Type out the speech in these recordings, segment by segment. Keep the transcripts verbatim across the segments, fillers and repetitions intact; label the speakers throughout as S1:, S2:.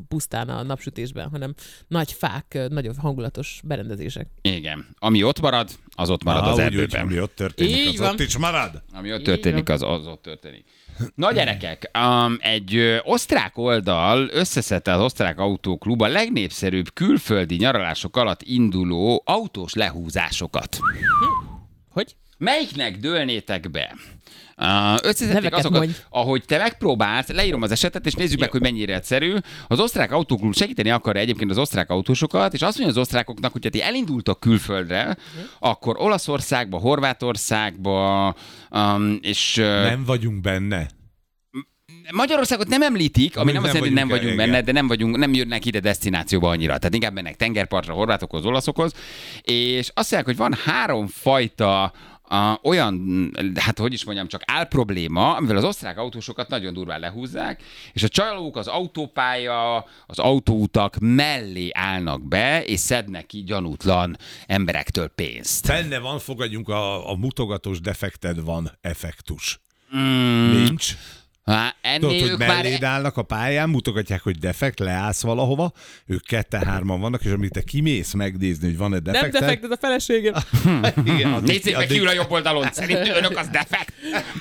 S1: pusztán a napsütésben, hanem nagy fák, nagyon hangulatos berendezések.
S2: Igen. Ami ott marad, az ott marad
S3: Aha,
S2: az
S3: úgy,
S2: erdőben.
S3: Úgy, ami ott történik,
S1: Így
S3: az
S1: van.
S3: ott is marad.
S2: Ami ott történik, az, az ott történik. Na gyerekek, um, egy ö, osztrák oldal összeszedte az Osztrák Autóklub a legnépszerűbb külföldi nyaralások alatt induló autós lehúzásokat.
S1: Hogy?
S2: Melyiknek dőlnétek be? Uh, összeszedték
S1: Neveket
S2: azokat,
S1: mondj.
S2: ahogy te megpróbálsz, leírom az esetet, és nézzük meg, hogy mennyire egyszerű. Az Osztrák Autóklub segíteni akarja egyébként az osztrák autósokat, és azt mondja az osztrákoknak, hogy ha ti elindultak külföldre, akkor Olaszországba, Horvátországba, um, és... Uh,
S3: Nem vagyunk benne.
S2: Magyarországot nem említik, ami
S3: Amíg
S2: nem azt
S3: nem
S2: jelenti, hogy nem
S3: vagyunk
S2: vagyunk
S3: el,
S2: benne,
S3: igen.
S2: de nem, vagyunk, nem jönnek ide desztinációba annyira. Tehát inkább mennek tengerpartra, horvátokhoz, olaszokhoz. És azt mondják, hogy van három fajta Uh, olyan, hát hogy is mondjam, csak álprobléma, amivel az osztrák autósokat nagyon durván lehúzzák, és a csalók az autópálya, az autóutak mellé állnak be, és szednek ki gyanútlan emberektől pénzt.
S3: Benne van, fogadjunk, a, a mutogatós defekted van effektus.
S2: Mm,
S3: Nincs.
S2: há, ennél
S3: Tudod, hogy
S2: ők már...
S3: melléd állnak a pályán, mutogatják, hogy defekt, leállsz valahova, ők ketten-hárman vannak, és amit te kimész megnézni, hogy van-e
S1: Nem
S3: defekted...
S1: defekt, ez a feleségem.
S3: Igen,
S2: Nézzék meg kiül a jobb oldalon, szerintem önök az defekt.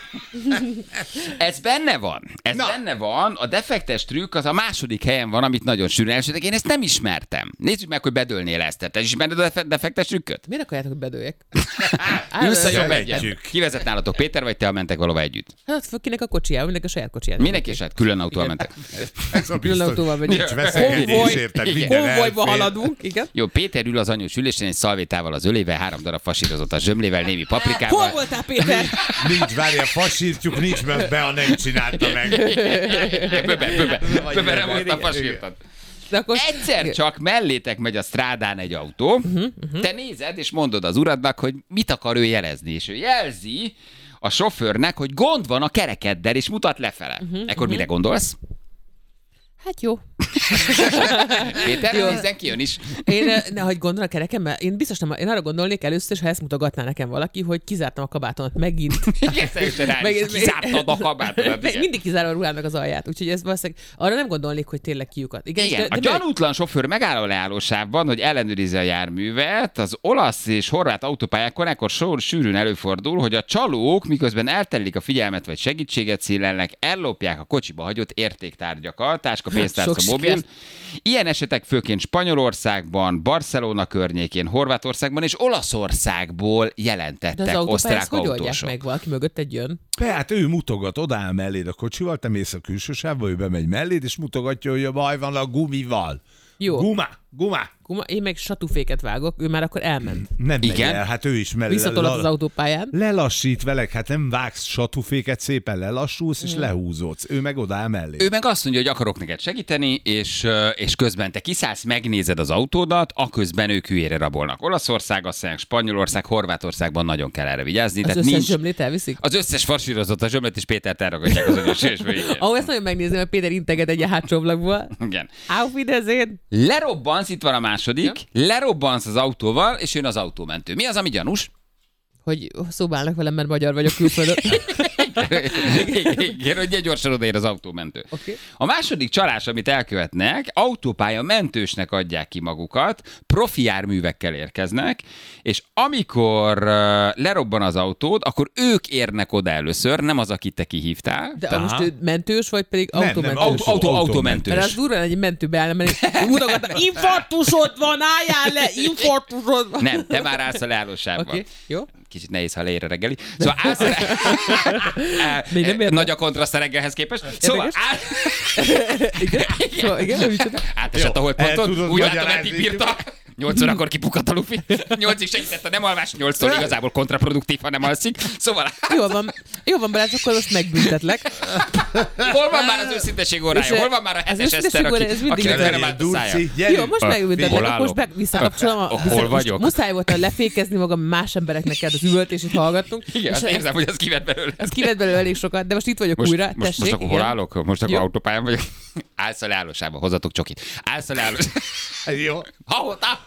S2: Ez benne van. Ez
S3: Na.
S2: benne van. A defektes trükk az a második helyen van, amit nagyon sűrűn elsőtek. Én ezt nem ismertem. Nézzük meg, hogy bedőlnél ezt. Te is ismered a defe- defektes trükköt?
S1: Miért akarjátok, hogy bedőljek?
S2: Ülsz a jobb
S3: Szeretjük.
S2: egyet. Ki vezet nálatok, Péter, vagy te mentek valahova együtt?
S1: Hát kinek a kocsijával, mindenki a saját kocsijával.
S2: Mindenki is hát külön autóval mentek.
S3: Ez a
S1: Külön
S3: biztos.
S1: autóval megyünk.
S3: Nincs veszekedés, érted? Minden
S1: Konvojba
S3: elfér.
S1: haladunk, igen.
S2: Jó, Péter ül az anyós ülésen egy szalvétával az ölével, három darab fasírozott a zsömlével, némi paprikával.
S1: Hol voltál, Péter?
S3: Nincs, várja, fasírtjuk, nincs, mert be a nem csinálta meg.
S2: Böbe, böbe,
S3: Vagy
S2: böbe,
S3: böbe.
S2: nem
S3: Igen,
S2: fasírtad.
S1: De akkor...
S2: Egyszer csak mellétek megy a strádán egy autó, uh-huh, uh-huh. te nézed, és mondod az uradnak, hogy mit akar ő jelezni, és ő jelzi a sofőrnek, hogy gond van a kerekeddel, és mutat lefele. Uh-huh, Ekkor uh-huh. mire gondolsz?
S1: Hát jó.
S2: Péter,
S1: Jó.
S2: nézzen ki ön is.
S1: Én, ne, hogy gondol a kerekembe? Én biztos nem, én arra gondolnék először, és ha ezt mutogatná nekem valaki, hogy kizártam a kabátomat megint.
S2: Igen, szerintem rá is. Kizártad a kabátodat.
S1: Meg,
S2: igen.
S1: mindig kizárom a ruhámnak az alját, úgyhogy ez valószínűleg arra nem gondolnék, hogy tényleg kiukat. Igen,
S2: Igen,
S1: de,
S2: a
S1: de
S2: gyanútlan sofőr megáll a leállósávban, hogy ellenőrizze a járművet. Az olasz és horvát autópályákon ekkor sor sűrűn előfordul, hogy a csalók, miközben elterelik a figyelmet vagy segítséget szélelnek, ellopják a kocsiba hagyott értéktárgyakat, táska, pénztárca,
S1: Sok
S2: mobil. Ilyen esetek főként Spanyolországban, Barcelona környékén, Horvátországban és Olaszországból
S1: de az
S2: jelentettek
S1: autópályát
S2: osztrák
S1: hogy oldják
S2: autósok.
S1: meg? Valaki mögött egy jön?
S3: Hát ő mutogat, odáll melléd a kocsival, te mész a külső sávba, ő bemegy melléd, és mutogatja, hogy a baj van a gumival.
S1: Jó.
S3: Guma, guma.
S1: Guma, én meg satúféket vágok, ő már akkor elment.
S3: Nem megy
S2: Igen?
S3: el, hát ő is mellé.
S1: Visszatolod az autópályán.
S3: Lelassít velek, hát nem vágsz satúféket, szépen lelassulsz, és lehúzódsz. Ő meg odáll mellé.
S2: Ő meg azt mondja, hogy akarok neked segíteni, és, ö, és közben te kiszállsz, megnézed az autódat, aközben ők hülyére rabolnak. Olaszország, aztán Spanyolország, Horvátországban nagyon kell erre vigyázni.
S1: Az
S2: tehát
S1: összes
S2: nincs...
S1: zsömlét elviszik?
S2: Az összes fasírozott a zsömlet, és Pétert elragadják az anyosésbe.
S1: Ahol ezt nagyon megnézem, hogy Péter integet egy hátsó ablakból.
S2: Igen.
S1: Auf Wiedersehen!
S2: Lerobbansz, itt van a második, lerobbansz az autóval, és jön az autómentő. Mi az, ami gyanús?
S1: Hogy szóba állnak velem, mert magyar vagyok külföldön.
S2: Igen, hogy gyorsan odaér az autómentő.
S1: Okay.
S2: A második csalás, amit elkövetnek, autópálya mentősnek adják ki magukat, profi járművekkel érkeznek, és amikor uh, lerobban az autód, akkor ők érnek oda először, nem az, akit te kihívtál.
S1: De
S3: Aha.
S1: most ő mentős, vagy pedig
S3: Nem, nem,
S1: autómentős?
S2: Autó, autó, autómentős.
S1: Mert az durván egy mentőbe áll, mert mutogattam, infarktusod van, álljál le, infarktusod van.
S2: Nem, te már állsz a leállósávban.
S1: Oké, okay. Jó.
S2: Kicsit nehéz, ha leér a reggeli. Szóval állsz a...
S1: Még nem értem.
S2: Nagy a kontraszt a reggelhez képest. Szóval áll...
S1: Igen? Szóval, igen, micsoda?
S2: Átesett a
S3: el
S2: holdponton,
S3: tudod
S2: úgy látom,
S3: magyarázni.
S2: eddig bírta. Nyolc órakor kipukadt a lufi. Nyolcig segített a nem alvás, nyolctól igazából kontraproduktív, ha nem alszik. Szóval
S1: Jó van, jó van, Balázs, akkor most megbüntetlek.
S2: hol van már az őszinteség órája?
S1: És,
S2: Hol van már a
S1: az
S2: hetes
S1: őszintesség
S2: Eszter, aki,
S1: órája, ez mindig
S2: akinek
S1: igaz.
S2: nem állt a szája?
S3: Durci, gyerünk.
S1: Jó, most megbüntetlek,
S2: Hol
S1: akkor
S2: állok?
S1: most be, visszakapcsolom. A,
S2: Hol
S1: vissza,
S2: vagyok?
S1: Most muszáj volt lefékezni magam, más embereknek kell az üvöltését hallgattunk.
S2: Igen, azt érzem, hogy az kivett belőle.
S1: Ez kivett belőle elég sokat, de most itt vagyok
S2: Most,
S1: újra,
S2: most,
S1: tessék.
S2: most akkor hol
S1: igen.
S2: állok? Most akkor
S1: Jó.
S2: autópályán vagyok. Állsz a leállósába, hozzatok csokit. Állsz a leállósába.
S3: Jó.
S2: Hahota!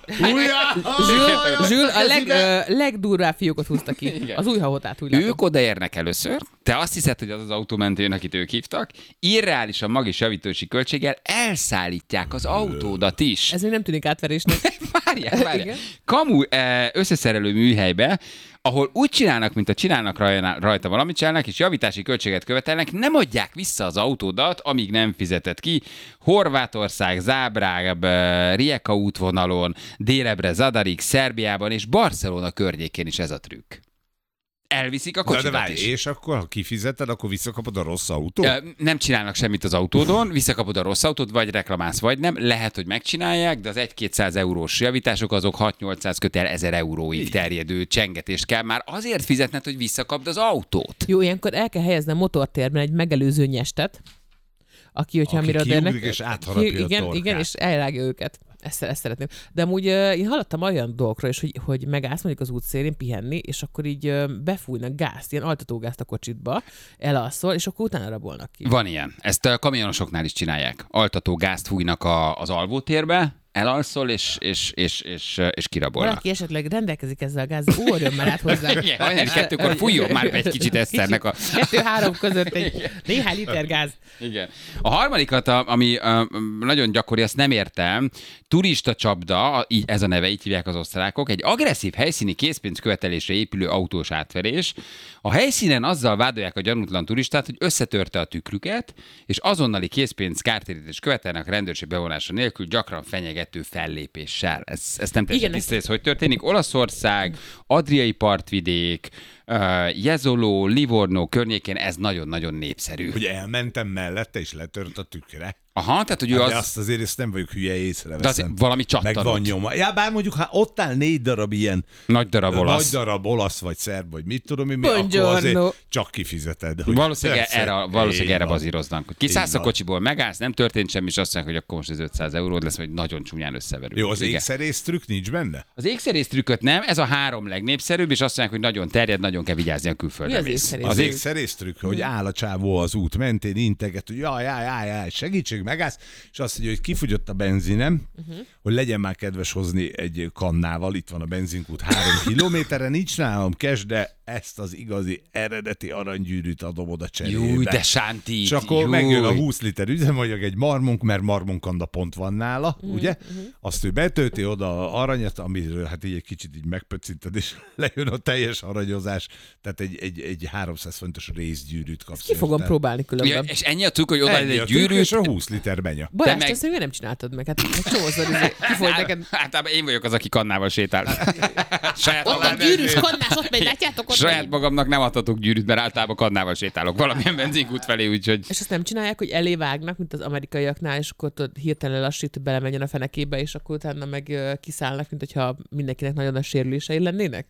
S1: Zsül, Zsül a leg, ö, legdurvább fiókot húzta ki.
S2: Igen.
S1: Az új hahotát, úgy látom.
S2: Ők odaérnek először, te azt hiszed, hogy az az autómentő jön, akit ők hívtak, irreálisan magas javítási költséggel elszállítják az autódat is.
S1: Ez még nem tűnik átverésnek.
S2: Várjál, várjál.
S1: Igen.
S2: Kamu eh, összeszerelő műhelybe, ahol úgy csinálnak, mint a csinálnak rajna- rajta valamit csinálnak, és javítási költséget követelnek, nem adják vissza az autódat, amíg nem fizetett ki. Horvátország, Zábráb, eh, Rijeka útvonalon, délebre Zadarik, Szerbiában és Barcelona környékén is ez a trükk. Elviszik a
S3: De, de
S2: kocsidat
S3: várj,
S2: is.
S3: és akkor, ha kifizeted, akkor visszakapod a rossz autót?
S2: Ö, Nem csinálnak semmit az autódon, visszakapod a rossz autót, vagy reklamálsz, vagy nem. Lehet, hogy megcsinálják, de az egy-kétszáz eurós javítások azok hat-nyolcszáz kötel ezer euróig terjedő csengetést kell már azért fizetned, hogy visszakapd az autót.
S1: Jó, ilyenkor el kell helyezni a motortérben egy megelőző nyestet, aki, hogyha
S3: Aki
S1: mire
S3: kiugrik
S1: odaérnek-
S3: és átharapja a
S1: igen,
S3: torkát.
S1: igen, és elrágja őket. Ezt, ezt szeretném. De amúgy uh, én hallottam olyan dolgokról is, hogy, hogy megállsz mondjuk az útszélén pihenni, és akkor így uh, befújnak gázt, ilyen altatógázt a kocsitba, elalszol, és akkor utána rabolnak ki.
S2: Van ilyen. Ezt a kamionosoknál is csinálják. Altató gázt fújnak a, az alvótérbe, elalszol, és, és, és, és, és kirabolnak.
S1: Valaki esetleg rendelkezik ezzel a gázzal, ó, örömmel át hozzám.
S2: Igen, hajnali kettőkor fújjon már be egy kicsit Eszternek a...
S1: Kettő-három között egy néhány liter gáz.
S2: Igen. A harmadikat, a- ami a, nagyon gyakori, azt nem értem, turista csapda, a- így ez a neve, így hívják az osztrákok, egy agresszív helyszíni készpénzkövetelésre épülő autós átverés. A helyszínen azzal vádolják a gyanútlan turistát, hogy összetörte a tükrüket, és azonnali készpénz kártérítés követelnek a rendőrség bevonása nélkül, gyakran fenyegető fellépéssel. Ez, ez nem teljesen
S1: Igen,
S2: tiszta, ez hogy történik. Olaszország, Adriai partvidék, uh, Jezoló, Livorno környékén ez nagyon-nagyon népszerű.
S3: Hogy elmentem mellette, és letört a tükre.
S2: Aha, tehát hogy ő
S3: Hát
S2: az...
S3: de azt azért ezt nem vagyok hülye, észreveszem.
S2: De azért valami
S3: Meg van
S2: csattanott.
S3: nyoma. Ja, bár mondjuk, ha ott áll négy darab ilyen
S2: Nagy darab olasz.
S3: nagy darab olasz, vagy szerb, vagy mit tudom én, mi, akkor azért
S1: Buongiorno.
S3: csak kifizeted. Hogy
S2: Valószínűleg
S3: persze,
S2: erre, valószínűleg
S3: így
S2: erre
S3: van.
S2: bazíroznak. Hogy kiszállsz
S3: Így
S2: a
S3: van.
S2: kocsiból, megállsz, nem történt semmi, és azt mondják, hogy akkor most ez ötszáz euród lesz, vagy nagyon csúnyán összeverül.
S3: Jó, az
S2: Igen.
S3: ékszerész trükk nincs benne?
S2: Az ékszerész trükköt nem, ez a három legnépszerűbb, és azt mondják, hogy nagyon terjed, nagyon kell vigyázni a
S1: Mi
S2: külföldre
S1: az
S2: mész.
S1: ékszerész?
S3: Az
S1: Trükk.
S3: ékszerész trükk, hogy áll a csávó az út mentén, integet, hogy jaj, jaj, jaj, jaj, segítség, megállsz, és azt mondja, hogy kifogyott a benzinem, uh-huh. hogy legyen már kedves hozni egy kannával, itt van a benzinkút három kilométerre, nincs nálam cash, de ezt az igazi eredeti aranygyűrűt adom oda cserébe.
S2: Júj, de sánti.
S3: És akkor megjön a húsz liter üzemanyag, egy marmunk, mert marmunkanda pont van nála, mm, ugye? Mm. Azt ő betölti oda aranyat, amiről hát így egy kicsit így megpöcinted, és lejön a teljes aranyozás, tehát egy, egy, egy háromszáz fontos részgyűrűt kapsz.
S1: Ki fogom
S3: érted?
S1: próbálni
S2: Ja,
S1: különben.
S2: és ennyi a trükk, hogy oda
S3: Ennyi a
S2: egy
S3: trükk,
S2: gyűrűt.
S3: és a húsz liter benya.
S1: Balázs,
S2: meg-
S1: te ezt még nem csináltad meg. Hát egy csomószor izé, kifolyt neked.
S2: Általában én vagyok az, aki kannával sétál. Saját,
S1: Ott a gyűrűs kannás, ott megy, látjátok ott
S2: saját
S1: megy.
S2: magamnak nem adhatok gyűrűt, mert általában kannával sétálok valamilyen benzinkút felé, úgyhogy...
S1: És azt nem csinálják, hogy elé vágnak, mint az amerikaiaknál, és akkor tudod, hirtelen lassít, hogy belemenjen a fenekébe, és akkor utána meg ö, kiszállnak, mint hogyha mindenkinek nagyon nagy sérülései lennének?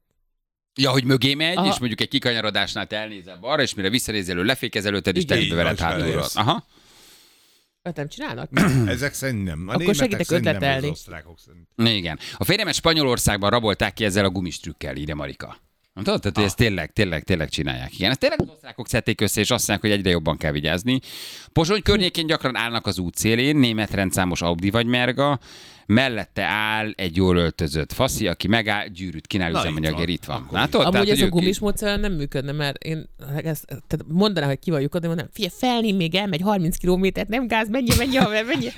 S2: Ja, hogy mögé megy,
S1: Aha.
S2: és mondjuk egy kikanyarodásnál te elnézel balra, és mire visszanézel, ő lefékez előtted, és te
S1: Igen.
S2: egybe veled
S3: Így van,
S2: hátulról.
S3: belejössz.
S2: Aha.
S1: Öt nem csinálnak?
S3: Ezek szerint nem. A
S1: Akkor
S3: németek
S1: segítek
S3: szerint nem,
S1: ötletelni.
S3: az osztrákok szerint.
S2: Igen. A férjemet Spanyolországban rabolták ki ezzel a gumistrükkel, írja Marika. Tudod, tehát, hogy ezt tényleg, tényleg, tényleg csinálják. Igen, ezt tényleg az osztrákok szedték össze, és azt mondják, hogy egyre jobban kell vigyázni. Pozsony környékén gyakran állnak az út szélén, német rendszámos Audi vagy Merga, mellette áll egy jól öltözött faszi, aki megáll, gyűrűt kínál
S3: Na,
S2: üzemanyagért,
S3: itt
S2: itt
S3: van.
S2: van.
S3: Akkor
S2: Látod?
S1: Amúgy
S2: Tehát,
S1: ez
S2: hogy
S1: a
S2: ők-
S1: gumis módszer nem működne, mert én ezt, tehát mondaná, hogy ki vagyok oda, mondanám, figyelj, felni még elmegy harminc kilométert, nem gáz, menjél, menjél, haver, menjél.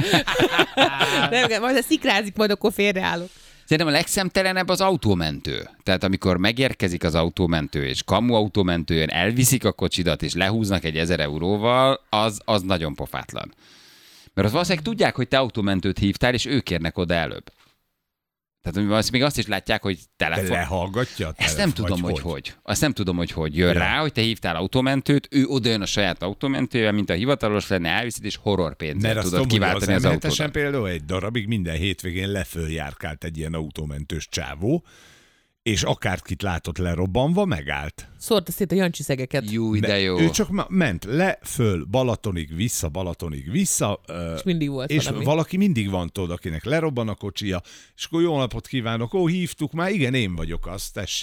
S1: Nem, majd ha szikrázik, majd akkor félreállok.
S2: Szerintem a legszemtelenebb az autómentő. Tehát amikor megérkezik az autómentő, és kamu autómentő jön, elviszik a kocsidat, és lehúznak egy ezer euróval, az, az nagyon pofátlan. Mert az valószínűleg tudják, hogy te autómentőt hívtál, és ők érnek oda előbb. Tehát valószínűleg még azt is látják, hogy
S3: Te
S2: telefon...
S3: lehallgatja a
S2: Ezt nem
S3: telefon,
S2: tudom,
S3: vagy
S2: hogy hogy. Azt nem tudom, hogy hogy. Jön
S3: Ja.
S2: rá, hogy te hívtál autómentőt, ő oda jön a saját autómentővel, mint a hivatalos lenne, elviszed, és horror pénzzel
S3: Mert azt
S2: tudod
S3: tudom, hogy
S2: kiváltani
S3: az
S2: az,
S3: em hetesen
S2: autódat.
S3: például egy darabig minden hétvégén leföljárkált egy ilyen autómentős csávó, és akárkit látott lerobbanva, megállt.
S1: Szórta szét a Jancsi szegeket,
S2: Júj, de
S3: De
S2: jó.
S3: Ő csak ma- ment le, föl, Balatonig, vissza, Balatonig, vissza, ö,
S1: és mindig volt
S3: és
S1: valami.
S3: valaki mindig van, tudod, akinek lerobban a kocsia, és akkor jó napot kívánok, ó, hívtuk már, igen, én vagyok az, tessék.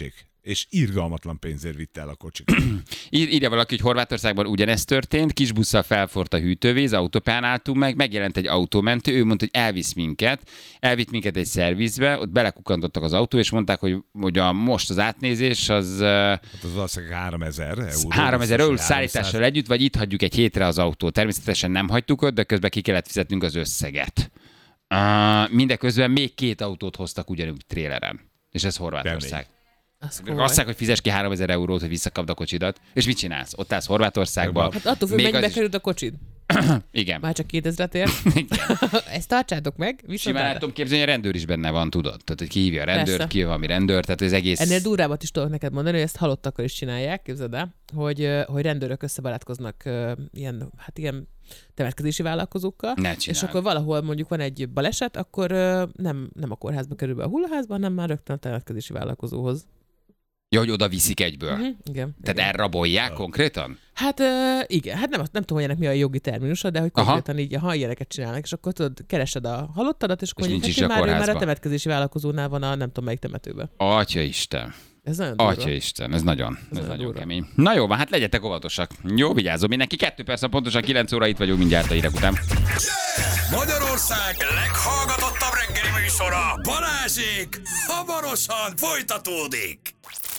S3: és irgalmatlan pénzért vitte el a kocsit.
S2: Ír, írja valaki, hogy Horvátországban ugyanezt történt, kis busszal felforrt a hűtővíz, autópályán álltunk meg, megjelent egy autómentő, ő mondta, hogy elvisz minket, elvitt minket egy szervizbe, ott belekukantottak az autó, és mondták, hogy, hogy a, most az átnézés az...
S3: Hát az valószínűleg háromezer euró.
S2: háromezer euró szállítással együtt, vagy itt hagyjuk egy hétre az autót. Természetesen nem hagytuk ott, de közben ki kellett fizetnünk az összeget. Uh, mindeközben még két autót hoztak ugyanúgy tréleren. És ez Horvátország.
S1: Az
S2: Azt mondják, hogy fizes ki háromezer eurót, hogy visszakapd a kocsidat. És mit csinálsz? Ott állsz Horvátországban.
S1: Hát attól függ, mennyibe került a kocsid.
S2: Igen.
S1: Már csak kétezret ér. Ezt tartsátok meg.
S2: Simán el tudom képzelni, hogy a rendőr is benne van, tudod. Tehát, hogy ki hívja a rendőrt, ki valami rendőr, tehát az egész...
S1: Ennél durvábbat is tudok neked mondani, hogy ezt halottakkal is csinálják, képzeld el, hogy, hogy rendőrök összebarátkoznak ilyen, hát ilyen temetkezési vállalkozókkal, és akkor valahol mondjuk van egy baleset, akkor nem, nem a kórházba kerül be a hullaházba, hanem már rögtön a temetkezési vállalkozóhoz.
S2: Ja, hogy oda viszik egyből.
S1: Uh-huh, igen.
S2: Tehát
S1: igen.
S2: elrabolják konkrétan?
S1: Hát uh, igen, hát nem, nem tudom, hogy ennek mi a jogi terminusa, de hogy konkrétan Aha. így, ha ilyeneket csinálnak, és akkor tudod, keresed a halottadat, és akkor
S2: és
S1: mondjuk, hát, már, már a temetkezési vállalkozónál van a nem tudom melyik temetőben.
S2: Atya Isten.
S1: Ez nagyon durva.
S2: Atya Isten, ez nagyon, ez, ez nagyon
S1: durva.
S2: kemény. Na jó, van, hát legyetek óvatosak. Jó, vigyázzom mindenki. Kettő perc, pontosan kilenc óra itt vagyunk mindjárt a hírek után.
S4: Yeah! Magyarország leghallgatottabb reggeli műsora, Balázsék, hamarosan folytatódik.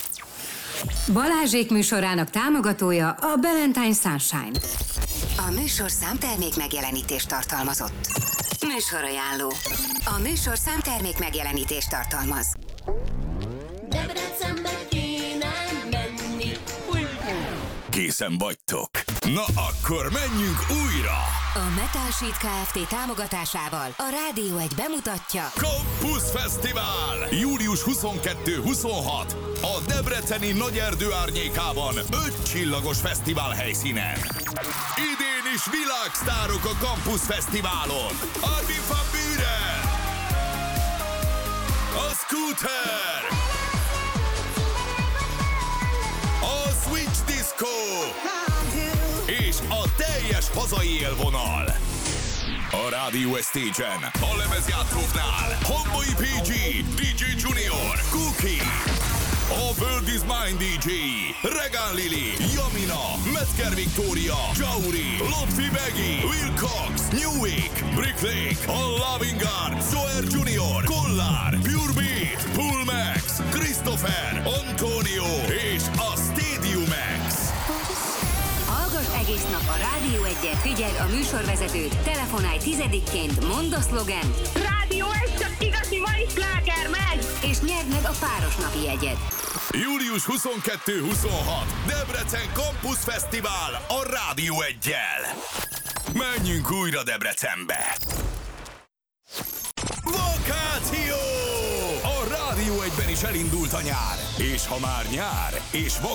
S5: Balázsék műsorának támogatója a Ballantyne Sunshine.
S6: A műsor számtermék megjelenítést tartalmazott. Műsorajánló. A műsor számtermék megjelenítést tartalmaz.
S7: Debrecenbe kéne menni.
S4: Készen vagytok? Na akkor menjünk újra!
S6: A Metal Sheet Kft. Támogatásával a Rádió egy bemutatja
S4: Campus Fesztivál! július huszonkettő-huszonhat a debreceni Nagyerdő árnyékában öt csillagos fesztivál helyszínen. Idén is világsztárok a Campus Fesztiválon. Armin van Buuren, a Scooter, a Switch Disco és a teljes hazai élvonal. A Rádió Stage-en, a lemezjátszóknál Homboy pé gé, dé dzsé Junior, Cookie, a World is Mine dé dzsé, Regán Lili, Jamina, Metzger Victoria, Jauri, Lotfi Beggy, Will Cox, New Week, Brick Lake, a Loving Guard, Zoer Junior, Kollár, Pure Beat, Pull Max, Christopher, Antonio és a Stadium X.
S5: Hallgass egész nap a Rádió egyet, figyeld a műsorvezetőt, telefonálj tizedikként, mondd a szlogen.
S7: Rádió egy, csak igazi mai sláger megy!
S5: És nyerd meg a páros napi jegyet.
S4: július huszonkettő-huszonhat Debrecen Campus Fesztivál a Rádió egyel. Menjünk újra Debrecenbe! Vakáció! A Rádió egyben is elindult a nyár. És ha már nyár, és vakáció,